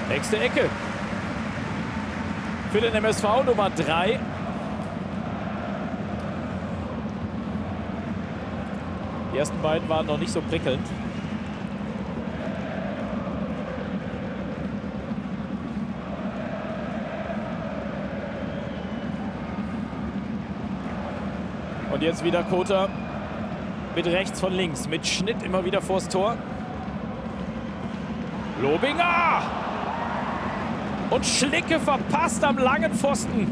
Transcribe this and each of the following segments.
Nächste Ecke. Für den MSV Nummer 3. Die ersten beiden waren noch nicht so prickelnd. Und jetzt wieder Kota mit rechts von links, mit Schnitt immer wieder vors Tor. Lobinger! Und Schlicke verpasst am langen Pfosten.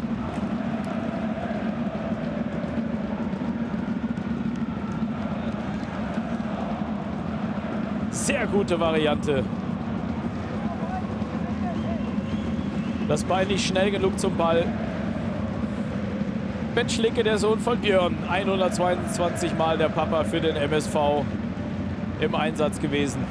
Sehr gute Variante. Das Bein nicht schnell genug zum Ball. Ben Schlicke, der Sohn von Björn, 122 Mal der Papa für den MSV im Einsatz gewesen.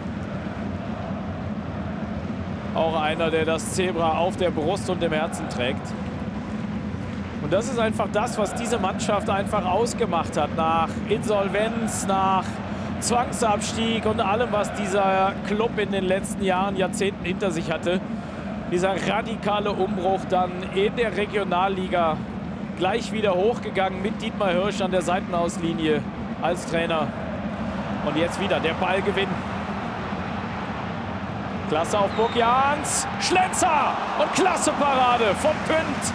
Auch einer, der das Zebra auf der Brust und im Herzen trägt. Und das ist einfach das, was diese Mannschaft einfach ausgemacht hat. Nach Insolvenz, nach Zwangsabstieg und allem, was dieser Club in den letzten Jahren, Jahrzehnten hinter sich hatte. Dieser radikale Umbruch dann in der Regionalliga. Gleich wieder hochgegangen mit Dietmar Hirsch an der Seitenauslinie als Trainer. Und jetzt wieder der Ballgewinn. Klasse auf Burg Jahns. Schlenzer und klasse Parade von Pünd.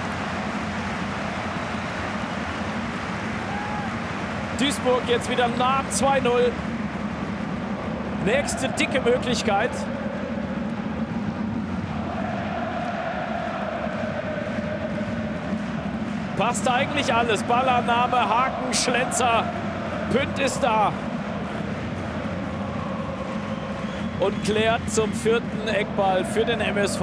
Duisburg jetzt wieder nach 2-0. Nächste dicke Möglichkeit. Passt eigentlich alles. Ballannahme, Haken, Schlenzer. Pünd ist da. Und klärt zum 4. Eckball für den MSV.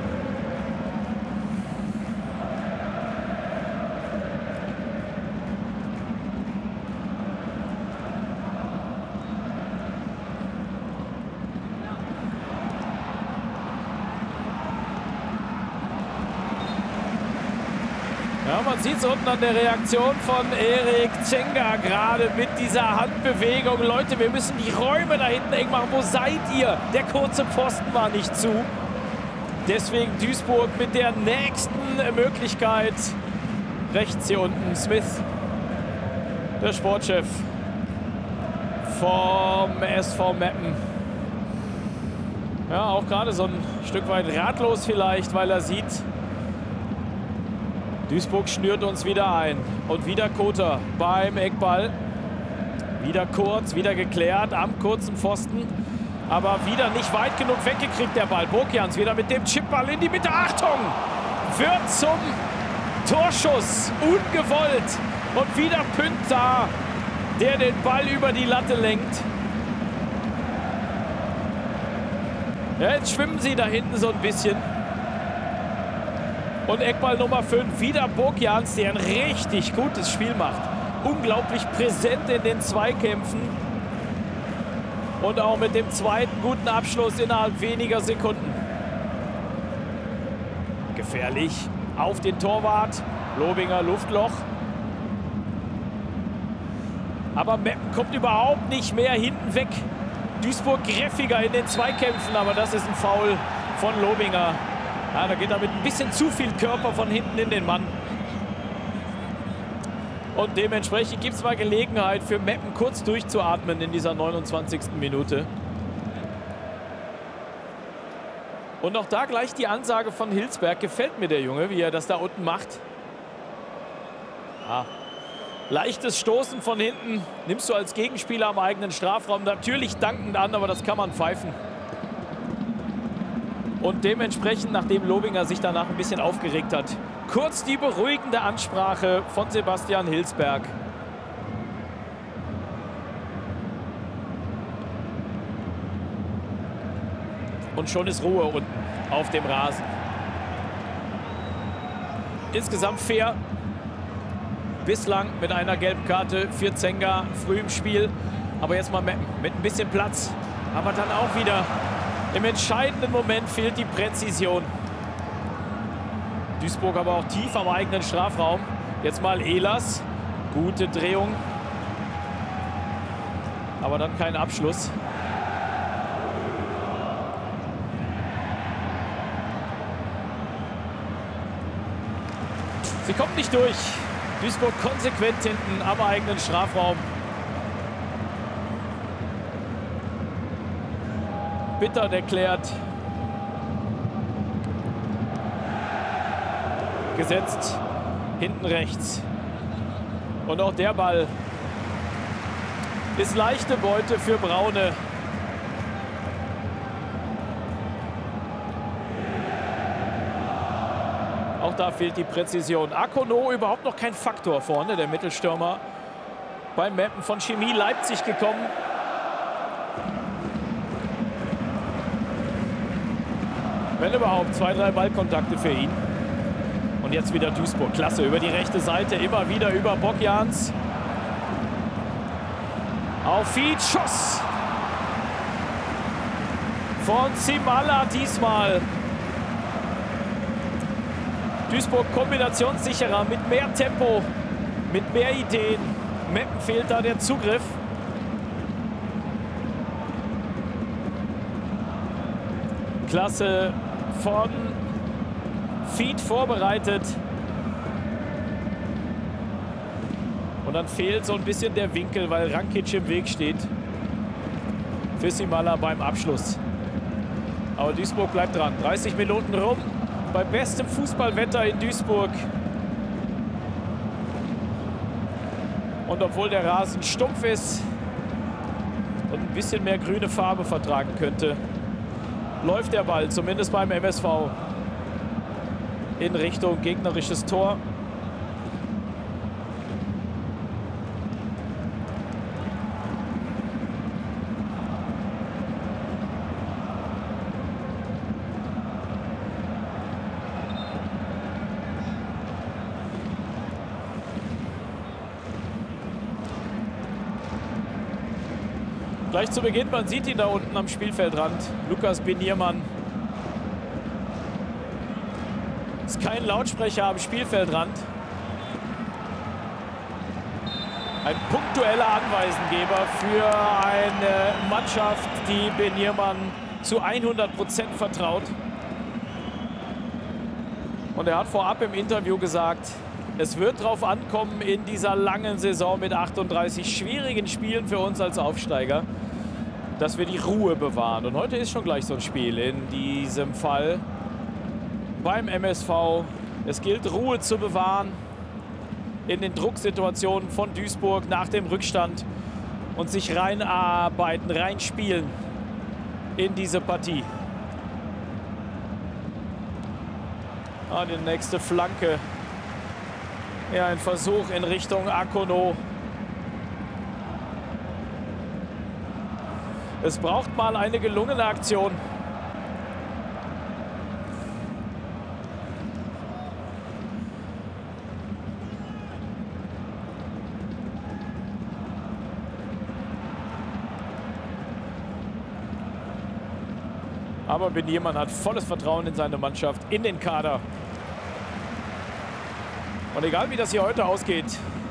Ja, man sieht es unten an der Reaktion von Erik Zenga gerade mit dieser Handbewegung. Leute, wir müssen die Räume da hinten eng machen. Wo seid ihr? Der kurze Pfosten war nicht zu. Deswegen Duisburg mit der nächsten Möglichkeit. Rechts hier unten Smith, der Sportchef vom SV Meppen. Ja, auch gerade so ein Stück weit ratlos vielleicht, weil er sieht, Duisburg schnürt uns wieder ein. Und wieder Kota beim Eckball. Wieder kurz, wieder geklärt am kurzen Pfosten. Aber wieder nicht weit genug weggekriegt der Ball. Burkjans wieder mit dem Chipball in die Mitte. Achtung! Wird zum Torschuss. Ungewollt. Und wieder Pünd da, der den Ball über die Latte lenkt. Ja, jetzt schwimmen sie da hinten so ein bisschen. Und Eckball Nummer 5, wieder Burkjans, der ein richtig gutes Spiel macht. Unglaublich präsent in den Zweikämpfen. Und auch mit dem zweiten guten Abschluss innerhalb weniger Sekunden. Gefährlich auf den Torwart. Lobinger Luftloch. Aber Meppen kommt überhaupt nicht mehr hinten weg. Duisburg griffiger in den Zweikämpfen, aber das ist ein Foul von Lobinger. Ja, da geht er mit ein bisschen zu viel Körper von hinten in den Mann. Und dementsprechend gibt es mal Gelegenheit für Meppen kurz durchzuatmen in dieser 29. Minute. Und auch da gleich die Ansage von Hilsberg. Gefällt mir der Junge, wie er das da unten macht. Ja. Leichtes Stoßen von hinten nimmst du als Gegenspieler am eigenen Strafraum natürlich dankend an, aber das kann man pfeifen. Und dementsprechend, nachdem Lobinger sich danach ein bisschen aufgeregt hat, kurz die beruhigende Ansprache von Sebastian Hilsberg. Und schon ist Ruhe unten auf dem Rasen. Insgesamt fair. Bislang mit einer gelben Karte für Zenga früh im Spiel. Aber jetzt mal mit ein bisschen Platz. Aber dann auch wieder im entscheidenden Moment fehlt die Präzision. Duisburg aber auch tief am eigenen Strafraum. Jetzt mal Ehlers. Gute Drehung. Aber dann kein Abschluss. Sie kommt nicht durch. Duisburg konsequent hinten am eigenen Strafraum. Bittern erklärt. Gesetzt. Hinten rechts. Und auch der Ball ist leichte Beute für Braune. Auch da fehlt die Präzision. Akono überhaupt noch kein Faktor vorne, der Mittelstürmer. Beim Mappen von Chemie Leipzig gekommen. Wenn überhaupt, 2, 3 Ballkontakte für ihn. Und jetzt wieder Duisburg. Klasse, über die rechte Seite, immer wieder über Bokjans. Auf Feed, Schuss. Von Zimala diesmal. Duisburg kombinationssicherer, mit mehr Tempo, mit mehr Ideen. Meppen fehlt da der Zugriff. Klasse von Feed vorbereitet. Und dann fehlt so ein bisschen der Winkel, weil Rankic im Weg steht. Für Zimala beim Abschluss. Aber Duisburg bleibt dran. 30 Minuten rum. Bei bestem Fußballwetter in Duisburg. Und obwohl der Rasen stumpf ist und ein bisschen mehr grüne Farbe vertragen könnte, läuft der Ball, zumindest beim MSV, in Richtung gegnerisches Tor. Gleich zu Beginn, man sieht ihn da unten am Spielfeldrand. Lukas Beniermann. Ist kein Lautsprecher am Spielfeldrand. Ein punktueller Anweisengeber für eine Mannschaft, die Beniermann zu 100% vertraut. Und er hat vorab im Interview gesagt, es wird darauf ankommen in dieser langen Saison mit 38 schwierigen Spielen für uns als Aufsteiger, dass wir die Ruhe bewahren. Und heute ist schon gleich so ein Spiel in diesem Fall beim MSV. Es gilt, Ruhe zu bewahren in den Drucksituationen von Duisburg nach dem Rückstand und sich reinarbeiten, reinspielen in diese Partie. Die nächste Flanke. Ja, ein Versuch in Richtung Akono. Es braucht mal eine gelungene Aktion. Aber Beniermann hat volles Vertrauen in seine Mannschaft, in den Kader. Und egal wie das hier heute ausgeht,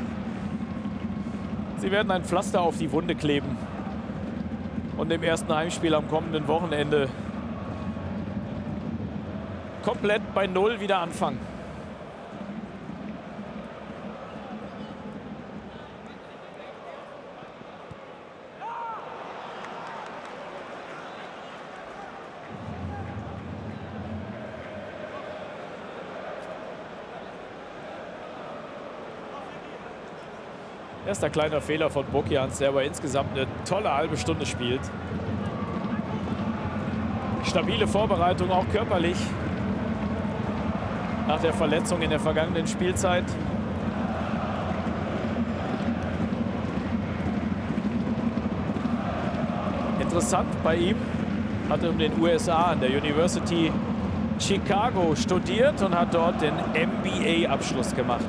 sie werden ein Pflaster auf die Wunde kleben und im ersten Heimspiel am kommenden Wochenende komplett bei Null wieder anfangen. Erster kleiner Fehler von Bokjans, der aber insgesamt eine tolle halbe Stunde spielt. Stabile Vorbereitung, auch körperlich. Nach der Verletzung in der vergangenen Spielzeit. Interessant bei ihm, hat er in den USA an der University Chicago studiert und hat dort den MBA-Abschluss gemacht.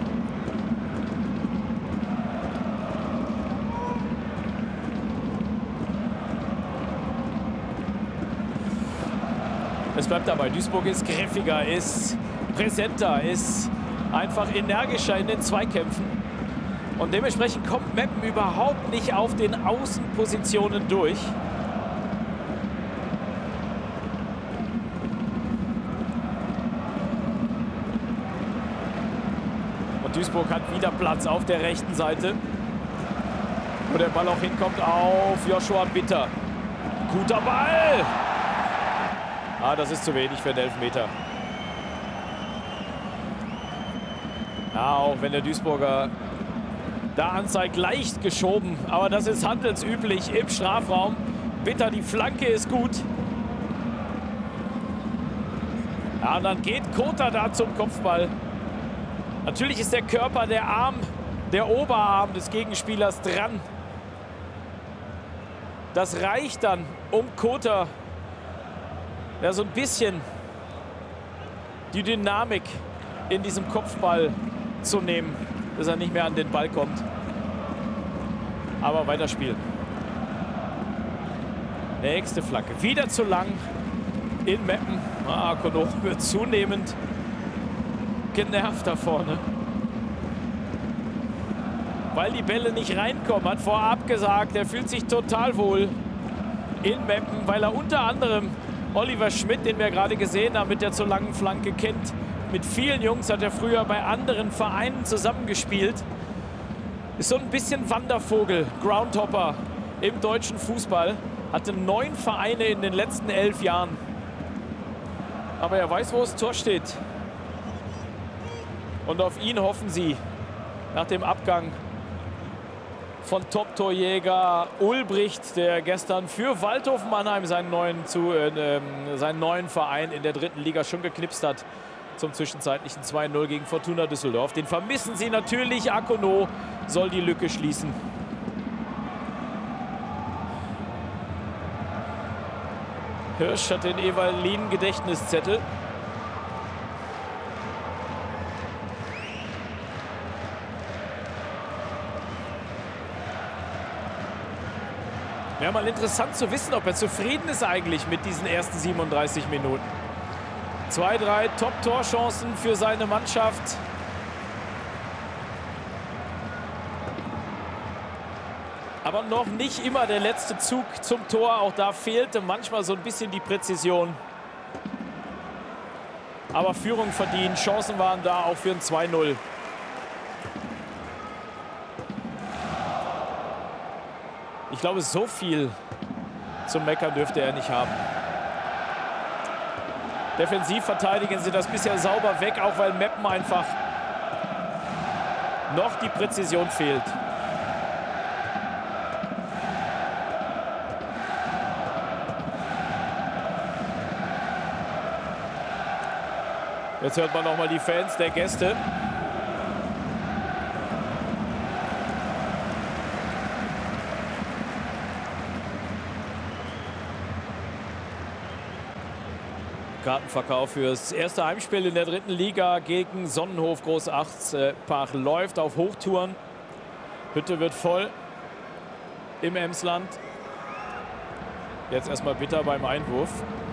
Es bleibt dabei, Duisburg ist griffiger, ist präsenter, ist einfach energischer in den Zweikämpfen. Und dementsprechend kommt Meppen überhaupt nicht auf den Außenpositionen durch. Duisburg hat wieder Platz auf der rechten Seite. Wo der Ball auch hinkommt auf Joshua Bitter. Guter Ball! Ah, das ist zu wenig für den Elfmeter. Ja, auch wenn der Duisburger da anzeigt, leicht geschoben. Aber das ist handelsüblich im Strafraum. Bitter, die Flanke ist gut. Ja, und dann geht Kota da zum Kopfball. Natürlich ist der Körper, der Arm, der Oberarm des Gegenspielers dran. Das reicht dann, um Kota ja, so ein bisschen die Dynamik in diesem Kopfball zu nehmen, dass er nicht mehr an den Ball kommt. Aber weiterspielen. Nächste Flanke. Wieder zu lang in Meppen. Kono wird zunehmend genervt da vorne. Weil die Bälle nicht reinkommen. Hat vorab gesagt, er fühlt sich total wohl in Meppen, weil er unter anderem Oliver Schmidt, den wir gerade gesehen haben, mit der zu langen Flanke kennt. Mit vielen Jungs hat er früher bei anderen Vereinen zusammengespielt. Ist so ein bisschen Wandervogel, Groundhopper im deutschen Fußball. Hatte 9 Vereine in den letzten 11 Jahren. Aber er weiß, wo das Tor steht. Und auf ihn hoffen sie nach dem Abgang von Top-Torjäger Ulbricht, der gestern für Waldhof Mannheim seinen neuen Verein in der 3. Liga schon geknipst hat zum zwischenzeitlichen 2-0 gegen Fortuna Düsseldorf. Den vermissen sie natürlich. Akono soll die Lücke schließen. Hirsch hat den Evalin-Gedächtniszettel. Wäre mal interessant zu wissen, ob er zufrieden ist eigentlich mit diesen ersten 37 Minuten. 2, 3 Top-Torchancen für seine Mannschaft. Aber noch nicht immer der letzte Zug zum Tor. Auch da fehlte manchmal so ein bisschen die Präzision. Aber Führung verdient. Chancen waren da auch für ein 2-0. Ich glaube, so viel zum Meckern dürfte er nicht haben. Defensiv verteidigen sie das bisher sauber weg, auch weil Meppen einfach noch die Präzision fehlt. Jetzt hört man noch mal die Fans der Gäste. Kartenverkauf fürs erste Heimspiel in der 3. Liga gegen Sonnenhof Großachspach läuft auf Hochtouren. Hütte wird voll im Emsland. Jetzt erstmal Bitter beim Einwurf.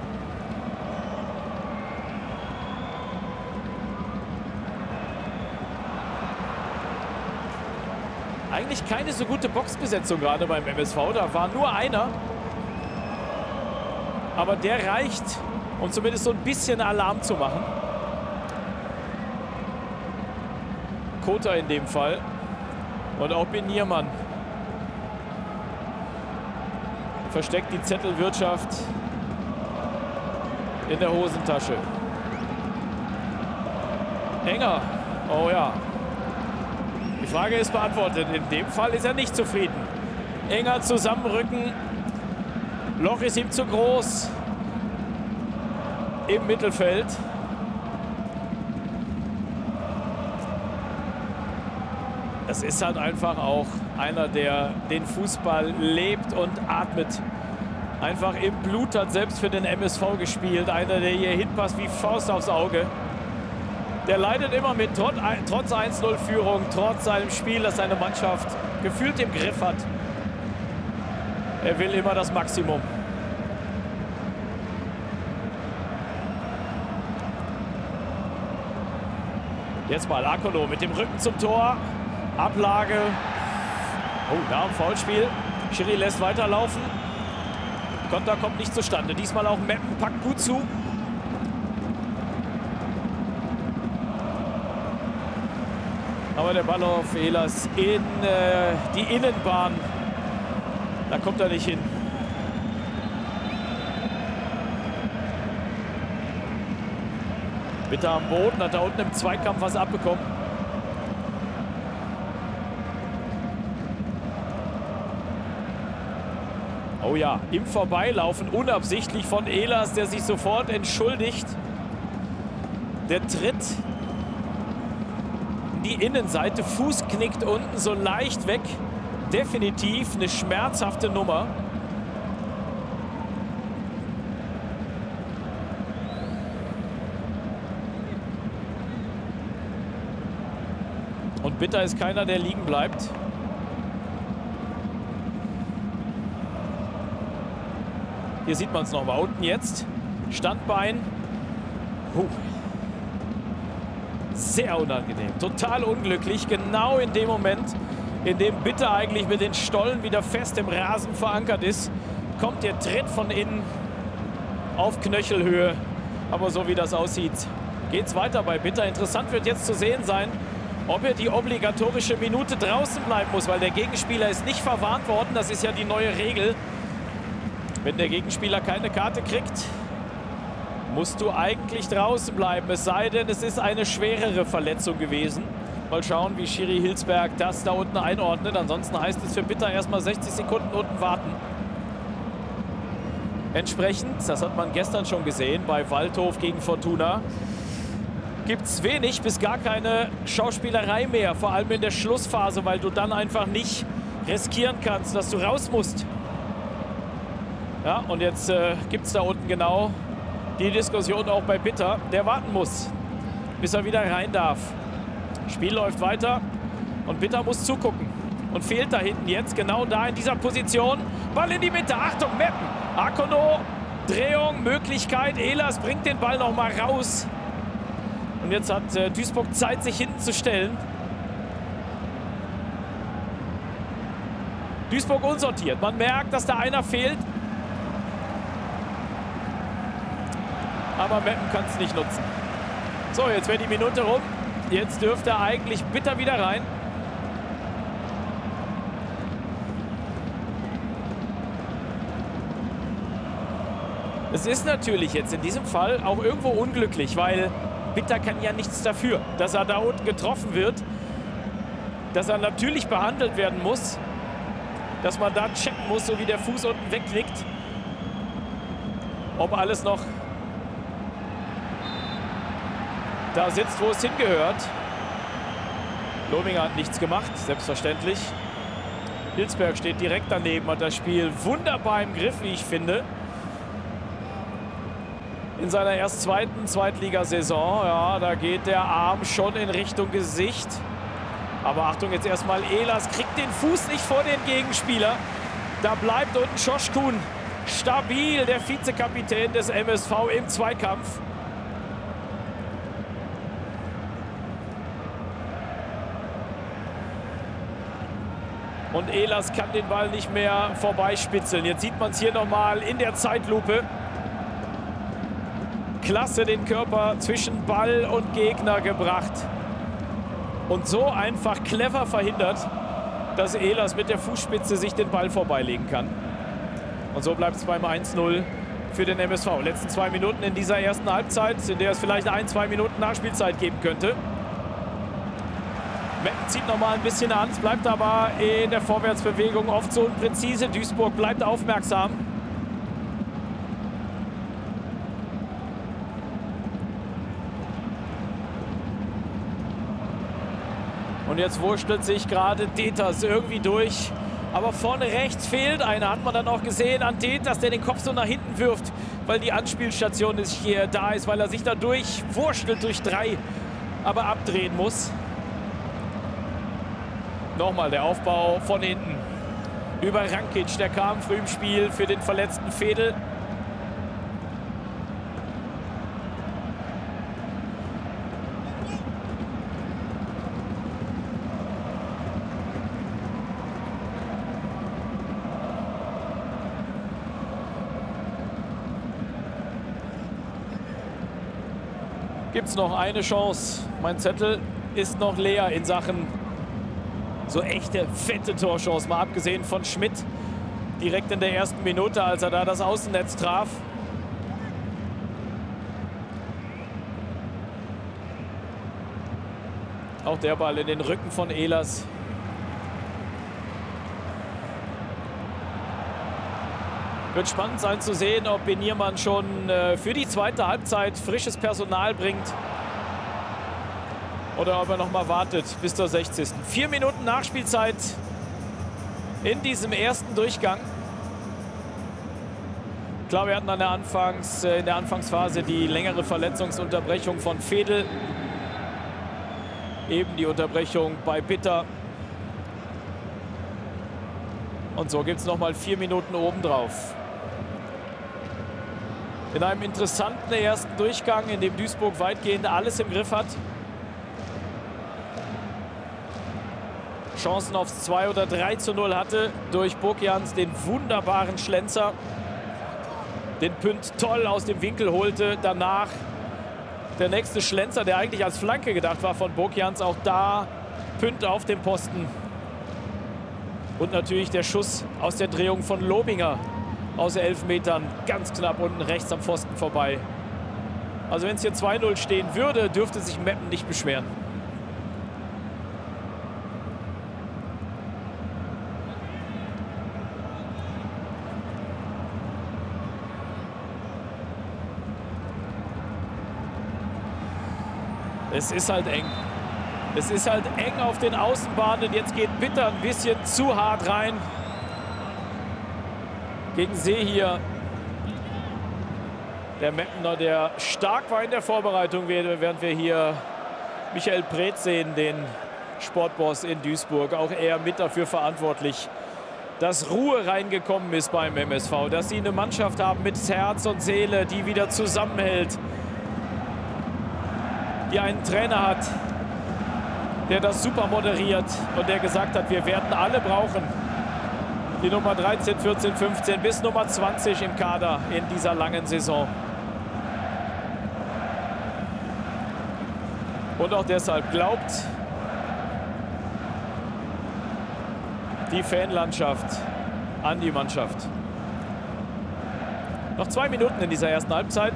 Eigentlich keine so gute Boxbesetzung gerade beim MSV. Da war nur einer. Aber der reicht, um zumindest so ein bisschen Alarm zu machen. Kota in dem Fall. Und auch Beniermann versteckt die Zettelwirtschaft in der Hosentasche. Enger. Oh ja. Die Frage ist beantwortet. In dem Fall ist er nicht zufrieden. Enger zusammenrücken. Loch ist ihm zu groß. Im Mittelfeld. Das ist halt einfach auch einer, der den Fußball lebt und atmet. Einfach im Blut hat selbst für den MSV gespielt. Einer, der hier hinpasst wie Faust aufs Auge. Der leidet immer mit, trotz 1-0-Führung, trotz seinem Spiel, das seine Mannschaft gefühlt im Griff hat. Er will immer das Maximum. Jetzt mal Akono mit dem Rücken zum Tor. Ablage. Oh, da im Foulspiel. Schiri lässt weiterlaufen. Konter kommt nicht zustande. Diesmal auch Meppen packt gut zu. Aber der Ball auf Ehlers in die Innenbahn. Da kommt er nicht hin. Bitter am Boden, hat da unten im Zweikampf was abbekommen. Oh ja, im Vorbeilaufen unabsichtlich von Ehlers, der sich sofort entschuldigt. Der tritt in die Innenseite, Fuß knickt unten so leicht weg. Definitiv eine schmerzhafte Nummer. Und Bitter ist keiner, der liegen bleibt. Hier sieht man es nochmal. Unten jetzt. Standbein. Sehr unangenehm. Total unglücklich. Genau in dem Moment, in dem Bitter eigentlich mit den Stollen wieder fest im Rasen verankert ist, kommt der Tritt von innen auf Knöchelhöhe. Aber so wie das aussieht, geht es weiter bei Bitter. Interessant wird jetzt zu sehen sein, ob er die obligatorische Minute draußen bleiben muss, weil der Gegenspieler ist nicht verwarnt worden. Das ist ja die neue Regel. Wenn der Gegenspieler keine Karte kriegt, musst du eigentlich draußen bleiben. Es sei denn, es ist eine schwerere Verletzung gewesen. Mal schauen, wie Schiri Hilsberg das da unten einordnet. Ansonsten heißt es für Bitter erstmal 60 Sekunden unten warten. Entsprechend, das hat man gestern schon gesehen, bei Waldhof gegen Fortuna, gibt es wenig bis gar keine Schauspielerei mehr. Vor allem in der Schlussphase, weil du dann einfach nicht riskieren kannst, dass du raus musst. Ja, und jetzt gibt es da unten genau die Diskussion auch bei Bitter, der warten muss, bis er wieder rein darf. Spiel läuft weiter und Bitter muss zugucken und fehlt da hinten jetzt genau da in dieser Position. Ball in die Mitte, Achtung, Meppen, Akono, Drehung, Möglichkeit, Ehlers bringt den Ball noch mal raus. Und jetzt hat Duisburg Zeit, sich hinten zu stellen. Duisburg unsortiert, man merkt, dass da einer fehlt. Aber Meppen kann es nicht nutzen. So, jetzt wäre die Minute rum. Jetzt dürfte eigentlich Bitter wieder rein. Es ist natürlich jetzt in diesem Fall auch irgendwo unglücklich, weil Bitter kann ja nichts dafür, dass er da unten getroffen wird. Dass er natürlich behandelt werden muss. Dass man da checken muss, so wie der Fuß unten wegklickt. Ob alles noch da sitzt, wo es hingehört. Lohminger hat nichts gemacht, selbstverständlich. Hilsberg steht direkt daneben, hat das Spiel wunderbar im Griff, wie ich finde. In seiner erst zweiten Zweitligasaison, ja, da geht der Arm schon in Richtung Gesicht. Aber Achtung, jetzt erstmal Ehlers kriegt den Fuß nicht vor den Gegenspieler. Da bleibt unten Schoschkun stabil, der Vizekapitän des MSV im Zweikampf. Und Ehlers kann den Ball nicht mehr vorbeispitzeln. Jetzt sieht man es hier nochmal in der Zeitlupe. Klasse den Körper zwischen Ball und Gegner gebracht. Und so einfach clever verhindert, dass Ehlers mit der Fußspitze sich den Ball vorbeilegen kann. Und so bleibt es beim 1:0 für den MSV. Letzten 2 Minuten in dieser ersten Halbzeit, in der es vielleicht 1-2 Minuten Nachspielzeit geben könnte. Meppen zieht noch mal ein bisschen an, es bleibt aber in der Vorwärtsbewegung oft so unpräzise. Duisburg bleibt aufmerksam. Und jetzt wurschtelt sich gerade Deters irgendwie durch. Aber vorne rechts fehlt einer, hat man dann auch gesehen an Deters, der den Kopf so nach hinten wirft, weil die Anspielstation ist hier da ist, weil er sich da durchwurschtelt durch 3, aber abdrehen muss. Nochmal der Aufbau von hinten über Rankic, der kam früh im Spiel für den verletzten Fedel. Gibt es noch eine Chance? Mein Zettel ist noch leer in Sachen so echte, fette Torchance. Mal abgesehen von Schmidt direkt in der ersten Minute, als er da das Außennetz traf. Auch der Ball in den Rücken von Ehlers. Wird spannend sein zu sehen, ob Beniermann schon für die zweite Halbzeit frisches Personal bringt. Oder ob er noch mal wartet bis zur 60. 4 Minuten Nachspielzeit in diesem ersten Durchgang. Klar, wir hatten in der Anfangsphase die längere Verletzungsunterbrechung von Fedel. Eben die Unterbrechung bei Bitter. Und so gibt es noch mal 4 Minuten obendrauf. In einem interessanten ersten Durchgang, in dem Duisburg weitgehend alles im Griff hat. Chancen aufs 2 oder 3:0 hatte durch Bokians den wunderbaren Schlenzer. Den Pünd toll aus dem Winkel holte. Danach der nächste Schlenzer, der eigentlich als Flanke gedacht war von Bokians. Auch da Pünd auf dem Posten. Und natürlich der Schuss aus der Drehung von Lobinger aus 11 Metern. Ganz knapp unten rechts am Pfosten vorbei. Also wenn es hier 2:0 stehen würde, dürfte sich Meppen nicht beschweren. Es ist halt eng. Es ist halt eng auf den Außenbahnen. Jetzt geht Bitter ein bisschen zu hart rein. Gegen See hier. Der Meppener, der stark war in der Vorbereitung, während wir hier Michael Preetz sehen, den Sportboss in Duisburg. Auch er mit dafür verantwortlich, dass Ruhe reingekommen ist beim MSV. Dass sie eine Mannschaft haben mit Herz und Seele, die wieder zusammenhält. Die einen Trainer hat, der das super moderiert und der gesagt hat, wir werden alle brauchen. Die Nummer 13, 14, 15 bis Nummer 20 im Kader in dieser langen Saison. Und auch deshalb glaubt die Fanlandschaft an die Mannschaft. Noch 2 Minuten in dieser ersten Halbzeit.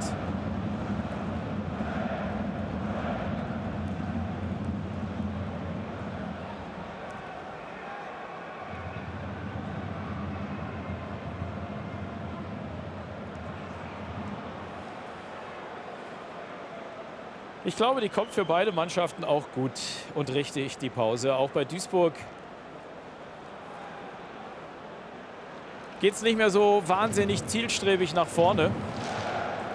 Ich glaube, die kommt für beide Mannschaften auch gut und richtig, die Pause. Auch bei Duisburg geht es nicht mehr so wahnsinnig zielstrebig nach vorne.